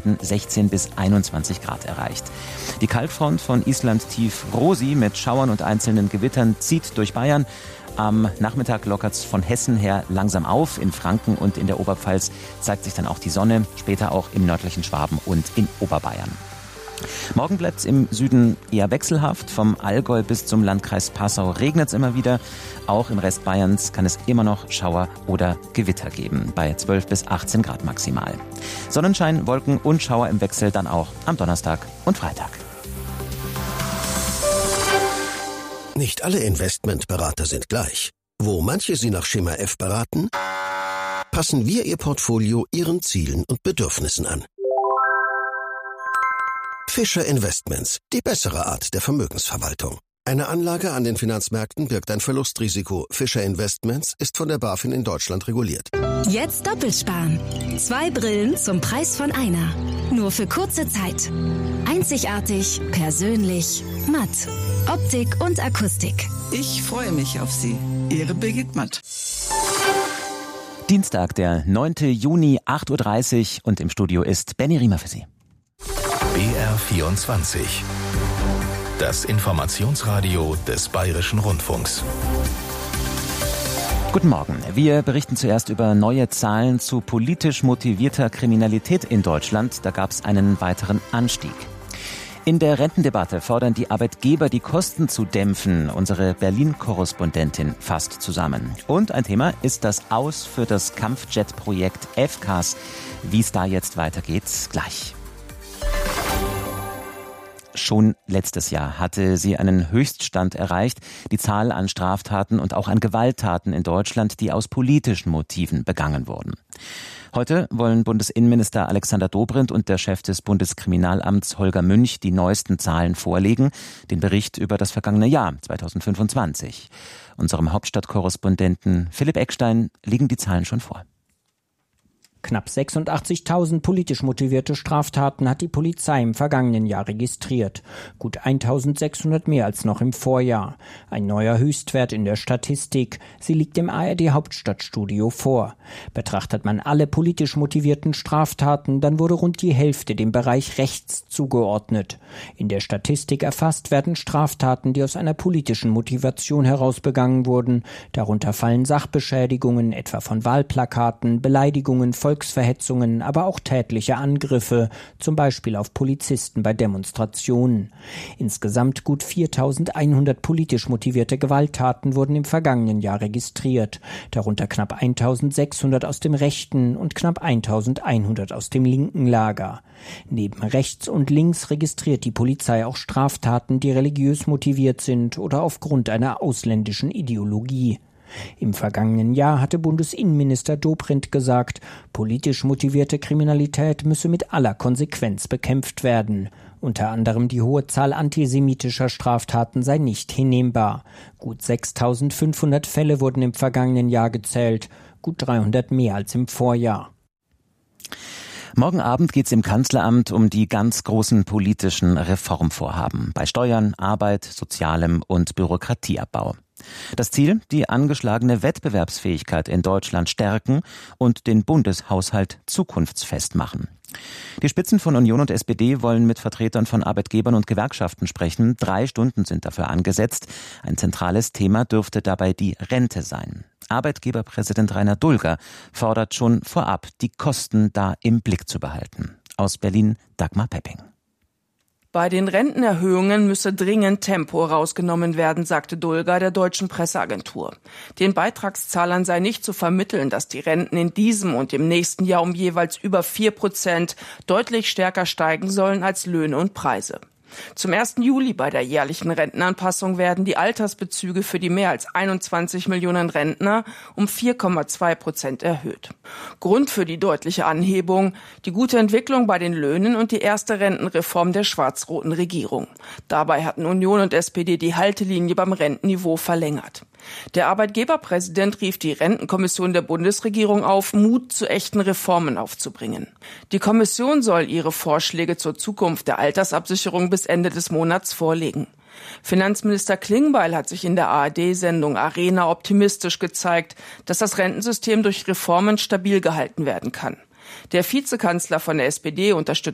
werden 16 bis 21 Grad erreicht. Die Kaltfront von Island tief Rosi mit Schauern und einzelnen Gewittern zieht durch Bayern. Am Nachmittag lockert es von Hessen her langsam auf. In Franken und in der Oberpfalz zeigt sich dann auch die Sonne, später auch im nördlichen Schwaben und in Oberbayern. Morgen bleibt es im Süden eher wechselhaft. Vom Allgäu bis zum Landkreis Passau regnet es immer wieder. Auch im Rest Bayerns kann es immer noch Schauer oder Gewitter geben, bei 12 bis 18 Grad maximal. Sonnenschein, Wolken und Schauer im Wechsel dann auch am Donnerstag und Freitag. Nicht alle Investmentberater sind gleich. Wo manche Sie nach Schema F beraten, passen wir Ihr Portfolio Ihren Zielen und Bedürfnissen an. Fischer Investments, die bessere Art der Vermögensverwaltung. Eine Anlage an den Finanzmärkten birgt ein Verlustrisiko. Fischer Investments ist von der BaFin in Deutschland reguliert. Jetzt doppelt sparen. 2 Brillen zum Preis von einer. Nur für kurze Zeit. Einzigartig, persönlich, matt. Optik und Akustik. Ich freue mich auf Sie. Ihre Birgit Matt. Dienstag, der 9. Juni, 8.30 Uhr und im Studio ist Benny Riemer für Sie. BR24. Das Informationsradio des Bayerischen Rundfunks. Guten Morgen. Wir berichten zuerst über neue Zahlen zu politisch motivierter Kriminalität in Deutschland. Da gab es einen weiteren Anstieg. In der Rentendebatte fordern die Arbeitgeber, die Kosten zu dämpfen. Unsere Berlin-Korrespondentin fasst zusammen. Und ein Thema ist das Aus für das Kampfjet-Projekt FCAS. Wie es da jetzt weitergeht, gleich. Schon letztes Jahr hatte sie einen Höchststand erreicht, die Zahl an Straftaten und auch an Gewalttaten in Deutschland, die aus politischen Motiven begangen wurden. Heute wollen Bundesinnenminister Alexander Dobrindt und der Chef des Bundeskriminalamts Holger Münch die neuesten Zahlen vorlegen, den Bericht über das vergangene Jahr 2025. Unserem Hauptstadtkorrespondenten Philipp Eckstein liegen die Zahlen schon vor. Knapp 86.000 politisch motivierte Straftaten hat die Polizei im vergangenen Jahr registriert. Gut 1.600 mehr als noch im Vorjahr. Ein neuer Höchstwert in der Statistik. Sie liegt im ARD-Hauptstadtstudio vor. Betrachtet man alle politisch motivierten Straftaten, dann wurde rund die Hälfte dem Bereich rechts zugeordnet. In der Statistik erfasst werden Straftaten, die aus einer politischen Motivation heraus begangen wurden. Darunter fallen Sachbeschädigungen, etwa von Wahlplakaten, Beleidigungen, Volksverhetzungen, aber auch tätliche Angriffe, zum Beispiel auf Polizisten bei Demonstrationen. Insgesamt gut 4.100 politisch motivierte Gewalttaten wurden im vergangenen Jahr registriert, darunter knapp 1.600 aus dem rechten und knapp 1.100 aus dem linken Lager. Neben rechts und links registriert die Polizei auch Straftaten, die religiös motiviert sind oder aufgrund einer ausländischen Ideologie. Im vergangenen Jahr hatte Bundesinnenminister Dobrindt gesagt, politisch motivierte Kriminalität müsse mit aller Konsequenz bekämpft werden. Unter anderem die hohe Zahl antisemitischer Straftaten sei nicht hinnehmbar. Gut 6.500 Fälle wurden im vergangenen Jahr gezählt, gut 300 mehr als im Vorjahr. Morgen Abend geht es im Kanzleramt um die ganz großen politischen Reformvorhaben bei Steuern, Arbeit, Sozialem und Bürokratieabbau. Das Ziel, die angeschlagene Wettbewerbsfähigkeit in Deutschland stärken und den Bundeshaushalt zukunftsfest machen. Die Spitzen von Union und SPD wollen mit Vertretern von Arbeitgebern und Gewerkschaften sprechen. 3 Stunden sind dafür angesetzt. Ein zentrales Thema dürfte dabei die Rente sein. Arbeitgeberpräsident Rainer Dulger fordert schon vorab, die Kosten da im Blick zu behalten. Aus Berlin Dagmar Pepping. Bei den Rentenerhöhungen müsse dringend Tempo rausgenommen werden, sagte Dulger der deutschen Presseagentur. Den Beitragszahlern sei nicht zu vermitteln, dass die Renten in diesem und im nächsten Jahr um jeweils über 4% deutlich stärker steigen sollen als Löhne und Preise. Zum 1. Juli bei der jährlichen Rentenanpassung werden die Altersbezüge für die mehr als 21 Millionen Rentner um 4,2% erhöht. Grund für die deutliche Anhebung: die gute Entwicklung bei den Löhnen und die erste Rentenreform der schwarz-roten Regierung. Dabei hatten Union und SPD die Haltelinie beim Rentenniveau verlängert. Der Arbeitgeberpräsident rief die Rentenkommission der Bundesregierung auf, Mut zu echten Reformen aufzubringen. Die Kommission soll ihre Vorschläge zur Zukunft der Altersabsicherung bis Ende des Monats vorlegen. Finanzminister Klingbeil hat sich in der ARD-Sendung Arena optimistisch gezeigt, dass das Rentensystem durch Reformen stabil gehalten werden kann. Der Vizekanzler von der SPD unterstützt